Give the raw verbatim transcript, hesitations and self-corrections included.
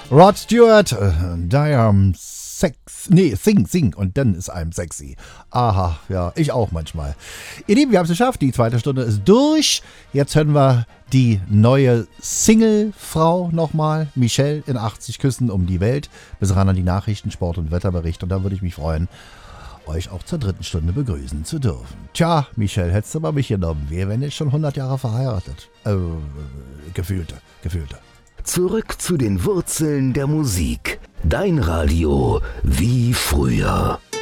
Rod Stewart, äh, die am Sex, nee, sing, sing und dann ist einem sexy. Aha, ja, ich auch manchmal. Ihr Lieben, wir haben es geschafft, die zweite Stunde ist durch. Jetzt hören wir die neue Single-Frau nochmal, Michelle in achtzig Küssen um die Welt. Bis ran an die Nachrichten, Sport und Wetterbericht und da würde ich mich freuen, euch auch zur dritten Stunde begrüßen zu dürfen. Tja, Michelle, hättest du mal mich genommen. Wir wären jetzt schon hundert Jahre verheiratet. Äh, gefühlte, gefühlte. Zurück zu den Wurzeln der Musik. Dein Radio wie früher.